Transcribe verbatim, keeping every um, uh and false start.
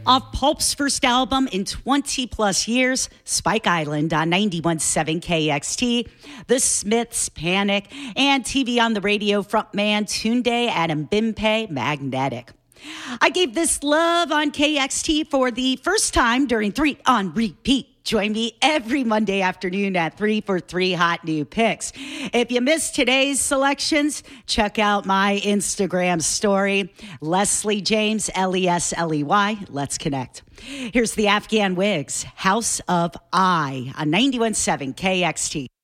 Off Pulp's first album in twenty plus years, Spike Island on ninety-one point seven K X T, The Smiths, Panic, and T V on the Radio frontman Tunde Adebimpe, Magnetic. I gave this love on K X T for the first time during three on repeat. Join me every Monday afternoon at three for three hot new picks. If you missed today's selections, check out my Instagram story, Leslie James, L E S L E Y. Let's connect. Here's the Afghan Wigs, House of I on ninety-one point seven K X T.